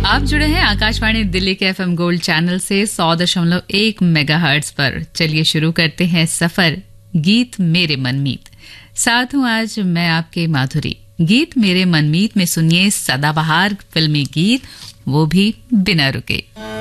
आप जुड़े हैं आकाशवाणी दिल्ली के एफएम गोल्ड चैनल से 100.1 मेगाहर्ट्ज पर। चलिए शुरू करते हैं सफर गीत मेरे मनमीत। साथ हूं आज मैं आपके माधुरी। गीत मेरे मनमीत में सुनिए सदाबहार फिल्मी गीत, वो भी बिना रुके।